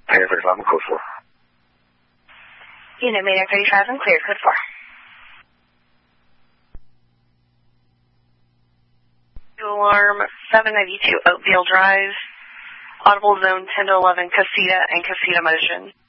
Mayday 35 and code 4. Unit Mayday 35 and clear, code 4. Alarm 792 Oakville Drive, audible zone 10 to 11, Casita and Casita motion.